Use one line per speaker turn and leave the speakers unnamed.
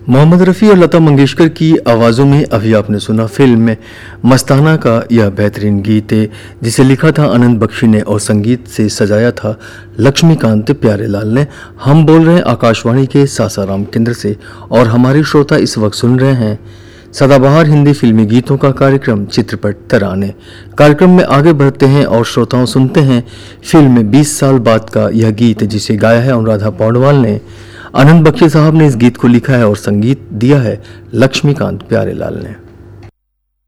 मोहम्मद रफ़ी और लता मंगेशकर की आवाज़ों में अभी आपने सुना फिल्म में मस्ताना का यह बेहतरीन गीत है, जिसे लिखा था आनंद बख्शी ने और संगीत से सजाया था लक्ष्मीकांत प्यारेलाल ने। हम बोल रहे हैं आकाशवाणी के सासाराम केंद्र से और हमारे श्रोता इस वक्त सुन रहे हैं सदाबहार हिंदी फिल्मी गीतों का कार्यक्रम चित्रपट तराने। कार्यक्रम में आगे बढ़ते हैं और श्रोताओं सुनते हैं फिल्म में 20 साल बाद का यह गीत, जिसे गाया है अनुराधा पौडवाल ने। आनंद बख्शी साहब ने इस गीत को लिखा है और संगीत दिया है लक्ष्मीकांत प्यारेलाल ने।